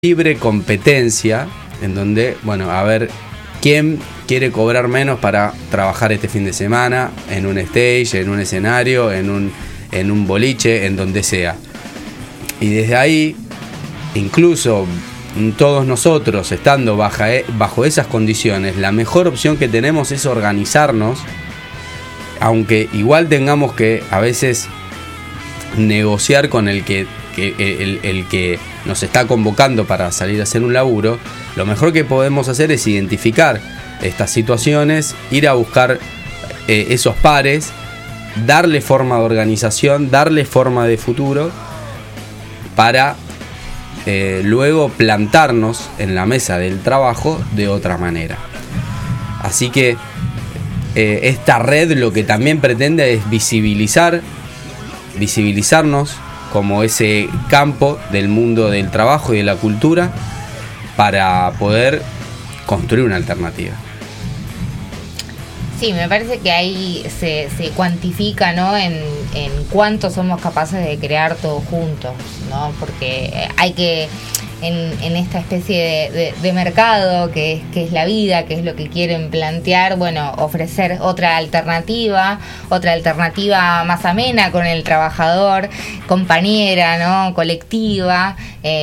libre competencia, en donde, bueno, a ver quién quiere cobrar menos para trabajar este fin de semana, en un stage, en un escenario, en un boliche, en donde sea. Y desde ahí, incluso todos nosotros estando bajo esas condiciones, la mejor opción que tenemos es organizarnos, aunque igual tengamos que a veces negociar con el que nos está convocando para salir a hacer un laburo. Lo mejor que podemos hacer es identificar estas situaciones, ir a buscar esos pares, darle forma de organización, darle forma de futuro, para luego plantarnos en la mesa del trabajo de otra manera. Así que esta red lo que también pretende es visibilizarnos como ese campo del mundo del trabajo y de la cultura, para poder construir una alternativa. Sí, me parece que ahí se cuantifica, ¿no? en cuánto somos capaces de crear todos juntos, ¿no? Porque hay que, en esta especie de mercado que es la vida, que es lo que quieren plantear, bueno, ofrecer otra alternativa más amena con el trabajador, compañera, ¿no? Colectiva,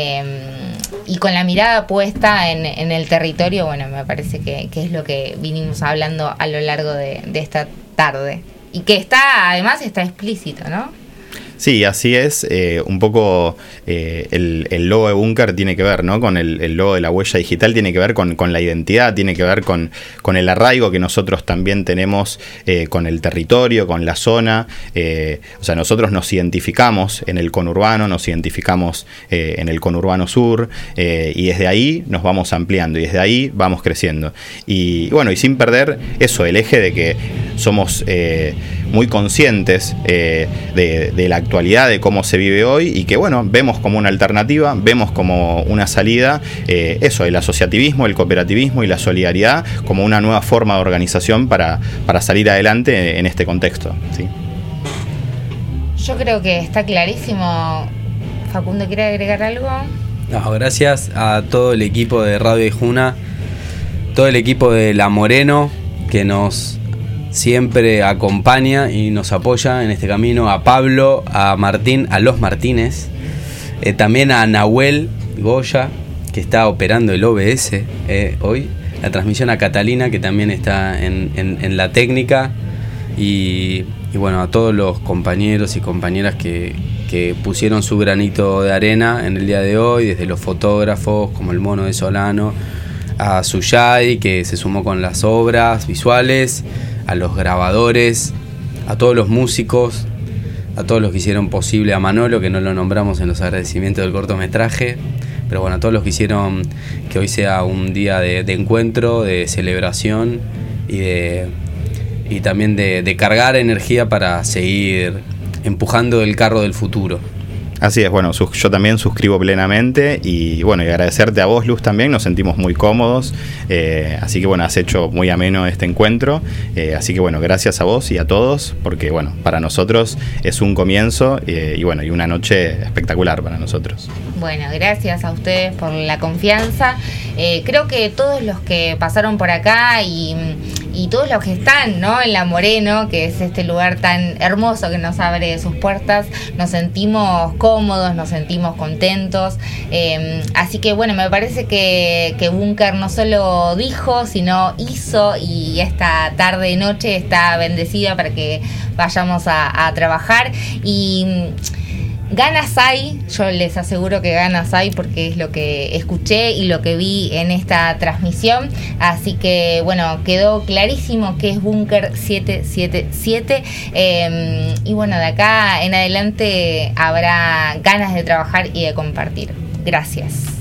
y con la mirada puesta en el territorio. Bueno, me parece que es lo que vinimos hablando a lo largo de esta tarde, y que además está explícito, ¿no? Sí, así es. Un poco el logo de Búnker tiene que ver, ¿no? Con el logo de la huella digital, tiene que ver con la identidad, tiene que ver con el arraigo que nosotros también tenemos con el territorio, con la zona. O sea, nosotros nos identificamos en el conurbano, nos identificamos en el conurbano sur, y desde ahí nos vamos ampliando y desde ahí vamos creciendo. Y bueno, y sin perder eso, el eje de que somos muy conscientes de la actualidad, de cómo se vive hoy, y que bueno, vemos como una alternativa, vemos como una salida, eso, el asociativismo, el cooperativismo y la solidaridad como una nueva forma de organización para salir adelante en este contexto, ¿sí? Yo creo que está clarísimo. Facundo, ¿quiere agregar algo? No, gracias a todo el equipo de Radio Ijuna, todo el equipo de La Moreno, que nos siempre acompaña y nos apoya en este camino, a Pablo, a Martín, a los Martínez, también a Nahuel Goya, que está operando el OBS hoy, la transmisión, a Catalina, que también está en la técnica, y bueno, a todos los compañeros y compañeras que pusieron su granito de arena en el día de hoy, desde los fotógrafos como el Mono de Solano, a Suyay, que se sumó con las obras visuales, a los grabadores, a todos los músicos, a todos los que hicieron posible, a Manolo, que no lo nombramos en los agradecimientos del cortometraje, pero bueno, a todos los que hicieron que hoy sea un día de encuentro, de celebración y también de cargar energía para seguir empujando el carro del futuro. Así es, bueno, yo también suscribo plenamente, y bueno, y agradecerte a vos, Luz, también, nos sentimos muy cómodos, así que bueno, has hecho muy ameno este encuentro, así que bueno, gracias a vos y a todos, porque bueno, para nosotros es un comienzo, y bueno, y una noche espectacular para nosotros. Bueno, gracias a ustedes por la confianza. Creo que todos los que pasaron por acá y todos los que están, ¿no?, en La Moreno, que es este lugar tan hermoso que nos abre sus puertas, nos sentimos cómodos, nos sentimos contentos, así que bueno, me parece que Búnker no solo dijo, sino hizo, y esta tarde y noche está bendecida para que vayamos a trabajar. Y ganas hay, yo les aseguro que ganas hay, porque es lo que escuché y lo que vi en esta transmisión. Así que bueno, quedó clarísimo que es Búnker 777, y bueno, de acá en adelante habrá ganas de trabajar y de compartir. Gracias.